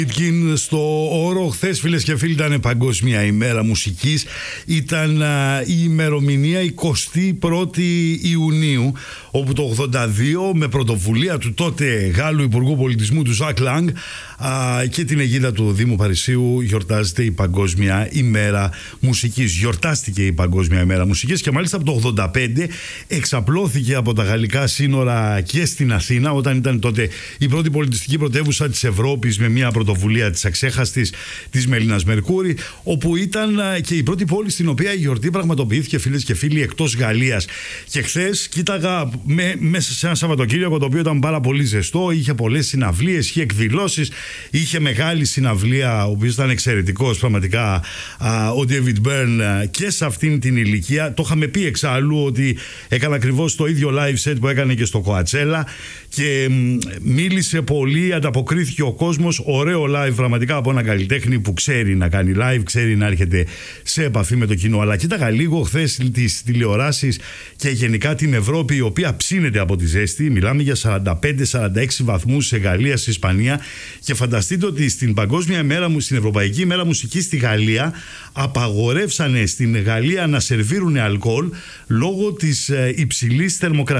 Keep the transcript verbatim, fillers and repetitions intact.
Στο όρο, χθες φίλες και φίλοι, ήταν Παγκόσμια ημέρα μουσικής. Ήταν α, η ημερομηνία εικοστή πρώτη Ιουνίου, όπου το ογδόντα δύο, με πρωτοβουλία του τότε Γάλλου Υπουργού Πολιτισμού, του Ζακ Λάγκ, α, και την αιγίδα του Δήμου Παρισίου, γιορτάζεται η Παγκόσμια ημέρα μουσικής. Γιορτάστηκε η Παγκόσμια ημέρα μουσικής και μάλιστα από το ογδόντα πέντε εξαπλώθηκε από τα γαλλικά σύνορα και στην Αθήνα, όταν ήταν τότε η πρώτη πολιτιστική πρωτεύουσα της Ευρώπης, με μια πρωτοβουλία της αξέχαστης της Μελίνας Μερκούρη, όπου ήταν και η πρώτη πόλη στην οποία η γιορτή πραγματοποιήθηκε, φίλες και φίλοι, εκτός Γαλλίας. Και χθες κοίταγα με, μέσα σε ένα Σαββατοκύριακο το οποίο ήταν πάρα πολύ ζεστό, είχε πολλές συναυλίες, είχε εκδηλώσεις, είχε μεγάλη συναυλία, ο οποίος ήταν εξαιρετικός πραγματικά, α, ο David Byrne, και σε αυτήν την ηλικία. Το είχαμε πει εξάλλου ότι έκανε ακριβώς το ίδιο live set που έκανε και στο Coachella και μ, μίλησε πολύ, ανταποκρίθηκε ο κόσμος. Ωραίο live πραγματικά από ένα καλλιτέχνη που ξέρει να κάνει live, ξέρει να έρχεται σε επαφή με το κοινό. Αλλά κοίταγα λίγο χθες τις τηλεοράσεις και γενικά την Ευρώπη, η οποία ψήνεται από τη ζέστη. Μιλάμε για σαράντα πέντε σαράντα έξι βαθμούς σε Γαλλία, σε Ισπανία. Και φανταστείτε ότι στην Παγκόσμια ημέρα, στην Ευρωπαϊκή ημέρα μουσικής στη Γαλλία, απαγορεύσανε στην Γαλλία να σερβίρουν αλκοόλ λόγω της υψηλής θερμοκρασίας.